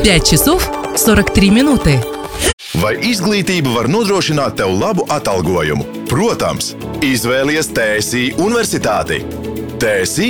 5 часов 43 минуты. Vai izglītība var nodrošināt tev labu atalgojumu? Protams, izvēlies TSI Universitāti. TSI